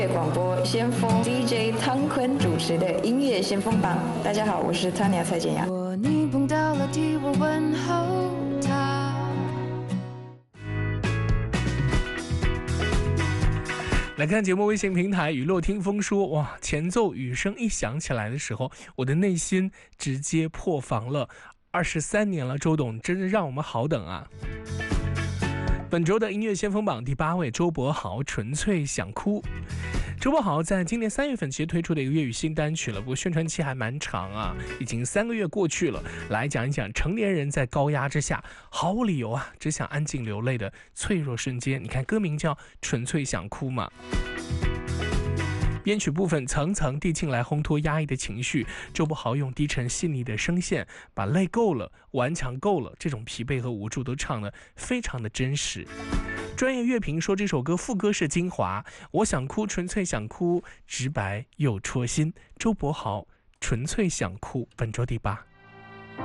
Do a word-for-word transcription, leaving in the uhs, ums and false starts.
广播先锋 D J 汤坤主持的音乐先锋榜。大家好，我是 Tanya 蔡健雅。 你碰到了替我问候他。 来看节目微信平台，雨落听风说，哇，前奏雨声一响起来的时候，我的内心直接破防了。二十三年了，周董真的让我们好等啊。本周的音乐先锋榜第八位，周柏豪，纯粹想哭。周柏豪在今年三月份其实推出的一个粤语新单曲了，不过宣传期还蛮长啊，已经三个月过去了。来讲一讲成年人在高压之下毫无理由啊只想安静流泪的脆弱瞬间。你看歌名叫纯粹想哭嘛。编曲部分层层递进来烘托压抑的情绪，周柏豪用低沉细腻的声线把累够了、顽强够了这种疲惫和无助都唱得非常的真实。专业乐评说这首歌副歌是精华，我想哭，纯粹想哭，直白又戳心。周柏豪，纯粹想哭，本周第八。